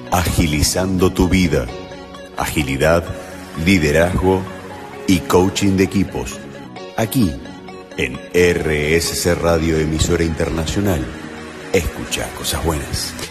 agilizando tu vida, agilidad, liderazgo y coaching de equipos. Aquí, en RSC Radio, emisora internacional. Escucha cosas buenas.